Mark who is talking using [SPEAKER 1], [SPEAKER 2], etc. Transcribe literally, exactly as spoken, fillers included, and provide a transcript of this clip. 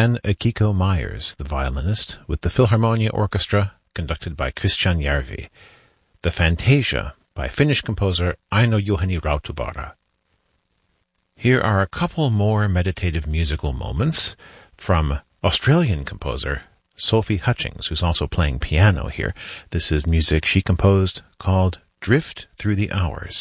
[SPEAKER 1] Jan Akiko Myers, the violinist, with the Philharmonia Orchestra, conducted by Christian Järvi. The Fantasia, by Finnish composer Aino-Juhani Rautavaara. Here are a couple more meditative musical moments from Australian composer Sophie Hutchings, who's also playing piano here. This is music she composed called Drift Through the Hours.